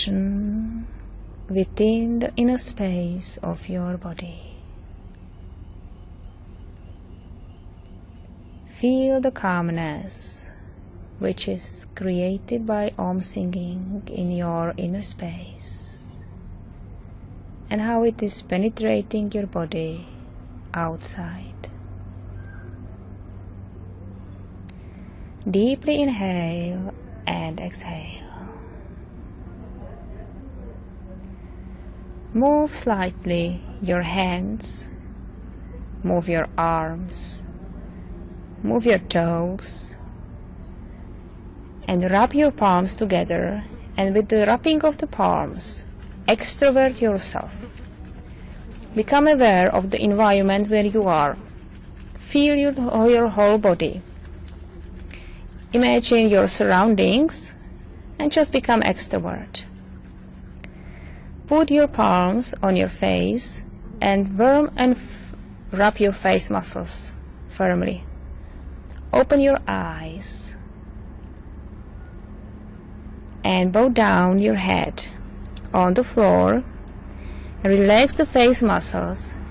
within the inner space of your body. Feel the calmness which is created by Om singing in your inner space, and how it is penetrating your body outside. Deeply inhale and exhale. Move slightly your hands, move your arms, move your toes, and rub your palms together, and with the rubbing of the palms, extrovert yourself. Become aware of the environment where you are. Feel your whole body. Imagine your surroundings and just become extrovert. Put your palms on your face and warm and rub your face muscles firmly. Open your eyes and bow down your head on the floor. Relax the face muscles